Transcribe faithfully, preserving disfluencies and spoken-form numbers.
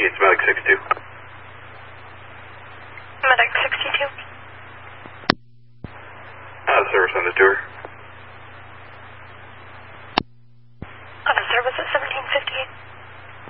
it's Medic sixty-two. Medic sixty-two. Uh, service on the tour.